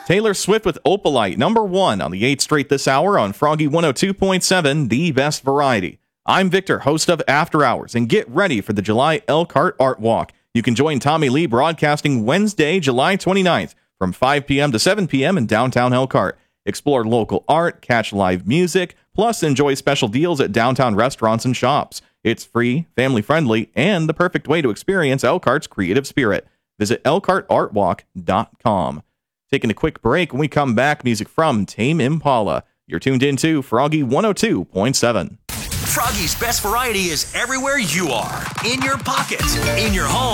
Taylor Swift with Opalite, number 1 on the 8th straight this hour on Froggy 102.7, the best variety. I'm Victor, host of After Hours, and get ready for the July Elkhart Art Walk. You can join Tommy Lee broadcasting Wednesday, July 29th from 5 p.m. to 7 p.m. in downtown Elkhart. Explore local art, catch live music, plus enjoy special deals at downtown restaurants and shops. It's free, family-friendly, and the perfect way to experience Elkhart's creative spirit. Visit elkhartartwalk.com. Taking a quick break. When we come back, music from Tame Impala. You're tuned into Froggy 102.7. Froggy's best variety is everywhere you are. In your pocket, in your home.